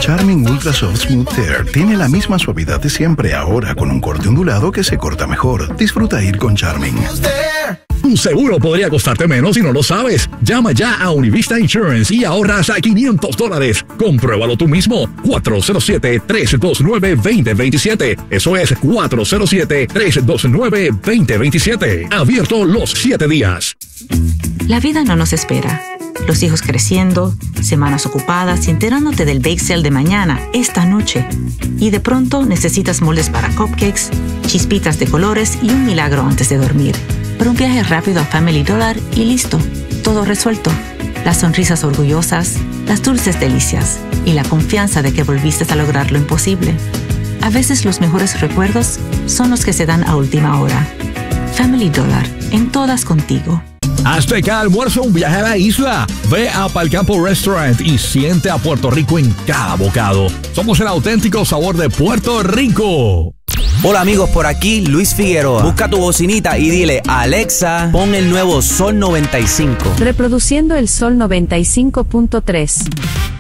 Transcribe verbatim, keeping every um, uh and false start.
Charmin Ultra Soft Smooth Tear tiene la misma suavidad de siempre, ahora con un corte ondulado que se corta mejor. Disfruta ir con Charmin. Tu seguro podría costarte menos si no lo sabes. Llama ya a Univista Insurance y ahorra hasta quinientos dólares. Compruébalo tú mismo. cuatro cero siete, tres dos nueve, dos cero dos siete. Eso es cuatro cero siete, tres dos nueve, dos cero dos siete. Abierto los siete días. La vida no nos espera. Los hijos creciendo, semanas ocupadas y enterándote del bake sale de mañana, esta noche. Y de pronto necesitas moldes para cupcakes, chispitas de colores y un milagro antes de dormir. Pero un viaje rápido a Family Dollar y listo, todo resuelto. Las sonrisas orgullosas, las dulces delicias y la confianza de que volviste a lograr lo imposible. A veces los mejores recuerdos son los que se dan a última hora. Family Dollar, en todas contigo. Azteca Almuerzo, un viaje a la isla. Ve a Palcampo Restaurant y siente a Puerto Rico en cada bocado. Somos el auténtico sabor de Puerto Rico. Hola amigos, por aquí Luis Figueroa. Busca tu bocinita y dile a Alexa, pon el nuevo Sol noventa y cinco. Reproduciendo el Sol noventa y cinco punto tres.